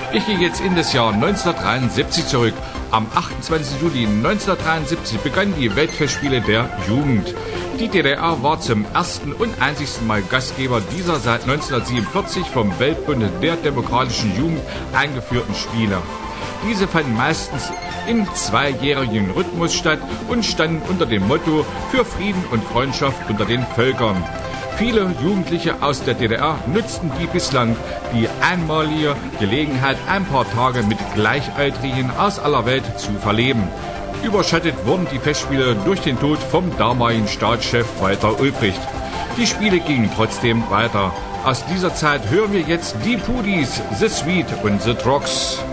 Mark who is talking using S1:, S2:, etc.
S1: Ich gehe jetzt in das Jahr 1973 zurück. Am 28. Juli 1973 begannen die Weltfestspiele der Jugend. Die DDR war zum ersten und einzigsten Mal Gastgeber dieser seit 1947 vom Weltbund der demokratischen Jugend eingeführten Spiele. Diese fanden meistens im zweijährigen Rhythmus statt und standen unter dem Motto für Frieden und Freundschaft unter den Völkern. Viele Jugendliche aus der DDR nutzten bislang die einmalige Gelegenheit, ein paar Tage mit Gleichaltrigen aus aller Welt zu verleben. Überschattet wurden die Festspiele durch den Tod vom damaligen Staatschef Walter Ulbricht. Die Spiele gingen trotzdem weiter. Aus dieser Zeit hören wir jetzt die Pudis, The Sweet und The Trogs.